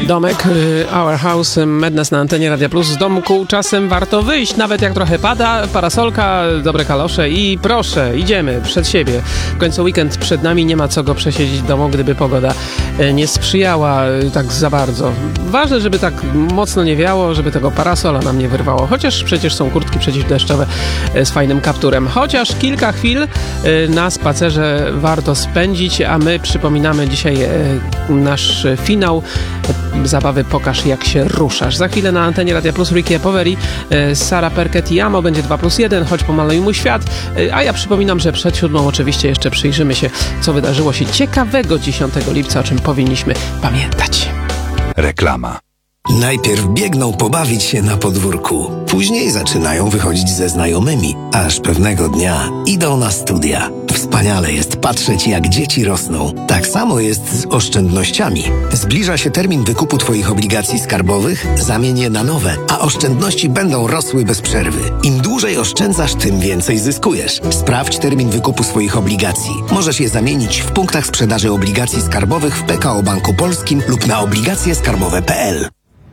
Domek, Our House, Madness na antenie Radia Plus. Z domku czasem warto wyjść, nawet jak trochę pada, parasolka, dobre kalosze i proszę, idziemy przed siebie. W końcu weekend przed nami, nie ma co go przesiedzieć w domu, gdyby pogoda nie sprzyjała tak za bardzo. Ważne, żeby tak mocno nie wiało, żeby tego parasola nam nie wyrwało. Chociaż przecież są kurtki przeciwdeszczowe z fajnym kapturem. Chociaż kilka chwil na spacerze warto spędzić, a my przypominamy dzisiaj nasz finał zabawy Pokaż jak się ruszasz. Za chwilę na antenie Radia Plus Ricky Poveri, Sara Perket i Amo będzie 2+1, choć pomaluj mój świat. A ja przypominam, że przed 7 oczywiście jeszcze przyjrzymy się, co wydarzyło się ciekawego 10 lipca, o czym powinniśmy pamiętać. Reklama. Najpierw biegną pobawić się na podwórku, później zaczynają wychodzić ze znajomymi, aż pewnego dnia idą na studia. Wspaniale jest patrzeć, jak dzieci rosną. Tak samo jest z oszczędnościami. Zbliża się termin wykupu Twoich obligacji skarbowych, zamień je na nowe, a oszczędności będą rosły bez przerwy. Im dłużej oszczędzasz, tym więcej zyskujesz. Sprawdź termin wykupu swoich obligacji. Możesz je zamienić w punktach sprzedaży obligacji skarbowych w PKO Banku Polskim lub na obligacjeskarbowe.pl.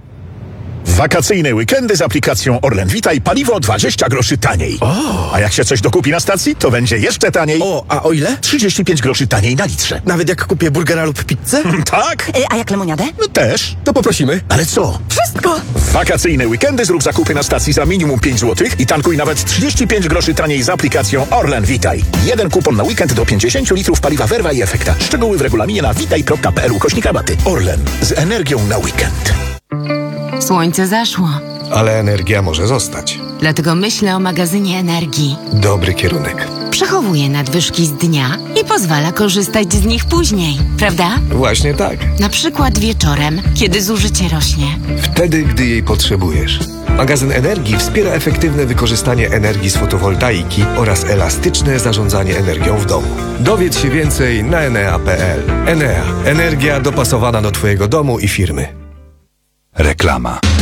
Wakacyjne weekendy z aplikacją Orlen Vitaj, paliwo 20 groszy taniej. A jak się coś dokupi na stacji, to będzie jeszcze taniej. A o ile? 35 groszy taniej na litrze. Nawet jak kupię burgera lub pizzę? Tak? A jak lemoniadę? No też. To poprosimy. Ale co? Wszystko! W wakacyjne weekendy zrób zakupy na stacji za minimum 5 zł i tankuj nawet 35 groszy taniej z aplikacją Orlen Vitaj. Jeden kupon na weekend do 50 litrów paliwa Verva i Efekta. Szczegóły w regulaminie na vitaj.pl/rabaty. Orlen. Z energią na weekend. Słońce zaszło, Ale energia może zostać. dlatego myślę o magazynie energii. Dobry kierunek. Przechowuje nadwyżki z dnia i pozwala korzystać z nich później, prawda? Właśnie tak. Na przykład wieczorem, kiedy zużycie rośnie. Wtedy, gdy jej potrzebujesz. Magazyn energii wspiera efektywne wykorzystanie energii z fotowoltaiki oraz elastyczne zarządzanie energią w domu. Dowiedz się więcej na enea.pl. Enea. Energia dopasowana do Twojego domu i firmy. Reklama.